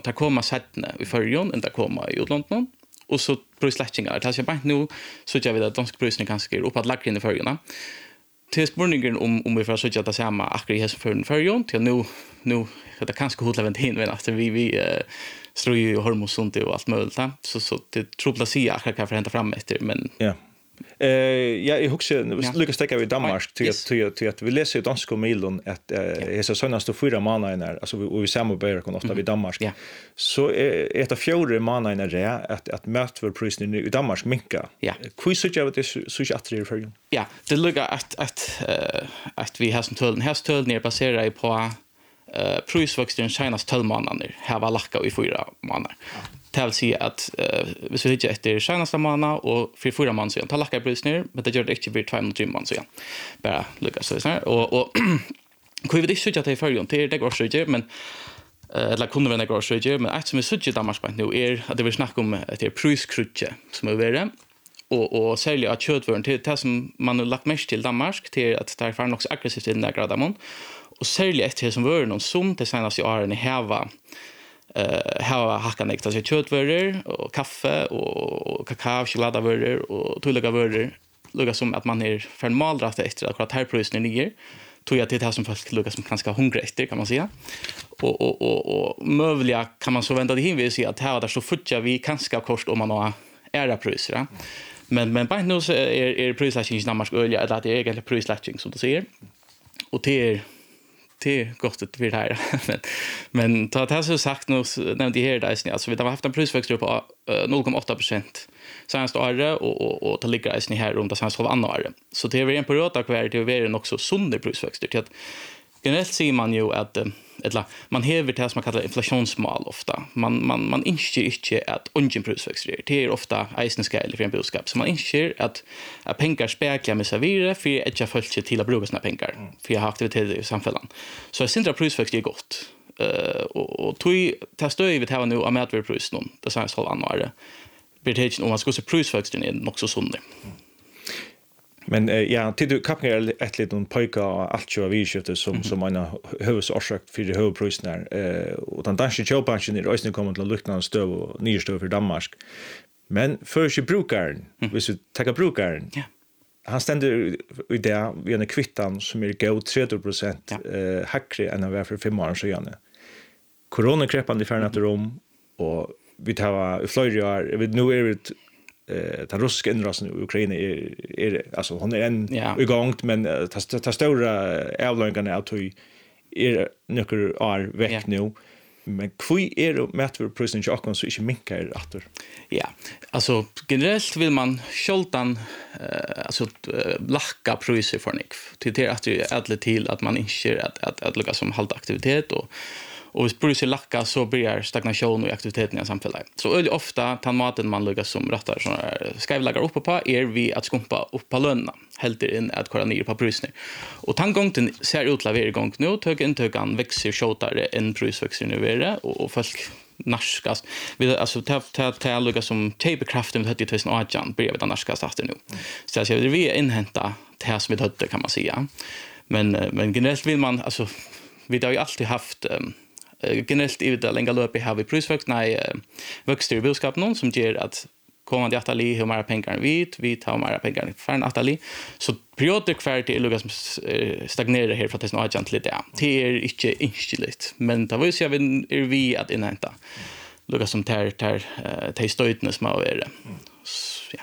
tar komma sättne i förjon än där komma i London och så prislättningar. Det är bara nu så jag vet att dansk prisen kanske är uppåt lagren i förjona. Till spurningen om vi får så att det samma akkurat för förjon till nu det kanske hotla hin men efter vi strör ju hormosont och allt möjligt så det tror jag sig akkurat för hämta fram efter men ja. Jag husker Lucas Stecker i Danmark till att vi läser i danska mailen att så senaste 4 månader alltså vi samarbetar kan ofta vid Danmark. Så ett av 4 månader är att matvarprisen i Danmark minskar. Hur så jag vet så att det för. Ja, det lukar att vi har som tölden är baserad på prisväxten senaste 12 månader. Här var lacka i 4 månader. Det vill säga att hvis vi hittar efter senaste månad och för 4 månader så tar lacka priset ner, men det gör det inte för 2 månader så bara lyckas så här och hur vet inte att det är förjon till det går så mycket men eller kunde vara går så mycket men att som vi söker Danmark nu är att det vill snacka om ett priskrutche som är värre och sälja att köttvården till det som man har lagt mest till Danmark till att det är för också aggressivt i den där graden och sälja ett till som var någon som det senaste åren i Hava hackan extra så köttvaror och kaffe och kakao, chokladvaror och tulliga varor. Lukar som att man är för malrat efter att här prisen är ner. Tror jag till det som folk lukar som ganska hungriga efter kan man säga. Och möjliga kan man så vända det in vid sig att här där så futjar vi ganska kort om man har era priser. Men bara nu så är prislättning i Danmark öliga eller att det är egentligen prislättning som du säger. Och det är gott att vi här. Men ta det så sagt nu nämnde här där alltså vi har haft en prisväxt på 0,8% senaste året och det ligger här runt det senaste halvandet året. Så det är en period där kvar det är också sunda prisväxter till att generellt ser man ju att man häver det som man kallar inflationsmål ofta. Man inser inte att ungen prisväxter det är ofta eisenskäl för en budskap. Så man inser att pengar speglar med sig vidare för att jag följer till att bruka sina pengar för jag har aktiviteter i samhället. Så jag syns att prisväxter är gott. Och tog testar vi det här nu av matvarprisen det senaste halvandet året. Betyder om man ska se prisväxten är också sund. Men ja, till du kapar ett litet pojka och allt så vi köpte som en huvudorsak för det huvudpriserna och den danska köpbranschen är också kommer till att lukta stöv och nya stöv för Danmark. Men för sig brukaren, hvis vi tar brukaren. Han ständer i det vid en kvittan som är god 30% hackre än vad för 5 år sedan. Coronakrepan i färnat rum och vi tar flöjrar nu är det den ryska inrasen i Ukraina är alltså hon är en igång men ta stora avlöningarna att är nyckel är väck nu men kvui är matvarprisen i Japan så inte minkar åter. Ja, alltså generellt vill man skjoltan alltså lacka priser för nick till att det är till att man inser att lucka som halt aktivitet och hvis priser lacka så blir stagnation i aktiviteten i samhället. Så väldigt ofta tar maten man lyckas som rattar såna skrivlagar uppe på är vi att skumpa upp på lönerna helt in att köra ner på priserna. Och tangången ser ut att vara igång nu tökan växer shotare än prisväxten nu är och folk narskas. Vi alltså ta lyckas som tapekraften med 2018 blir vi narskas efter nu. Så jag vill vi inhämta det här som vi hade kan man säga. Men generellt vill man alltså vi har ju alltid haft generellt i det länge löp i har vi prisväxt växter i budskap någon som ger att kommande atali hur många pengar vi tar många pengar för en atali så perioder kvar till Lucas stagnerar här för att det är något lite det är inte instilt men det vill säga vi att inhämta Lucas som tar stödne som är det ja.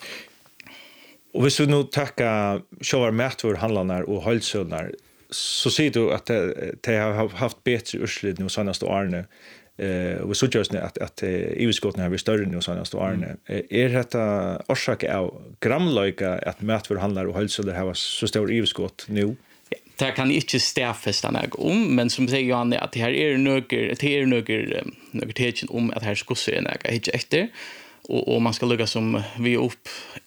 Och hvis vi nu tackar shower matvar handlarna och hållsönar så ser du att det har haft bättre urslut nu senaste åren och så just att EU-skotten har blivit större nu senaste åren. Är detta orsak av gramlöjka att matvarhandlare och hälsor har så stor EU-skott nu? Det kan inte stäffesta något men som säger Johanne att det här är några tecken om att här ska se något inte efter och man ska lugga som vi upp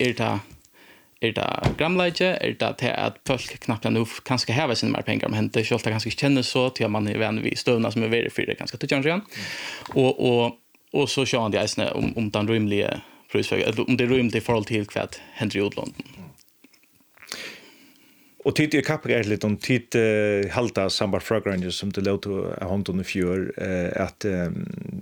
det gramleidje, det att folk knappt nu kanske häva sina mer pengar men det är kanske känner så till att man är vän vid stövna som är väldigt för det ganska tycker jag och så kör det är om den rimliga prisväg om det rimligt i förhåll till kvart Henry Odlund. Och titt i kapet lite om titt halta sambar fragrance som det låter av honom i fjör att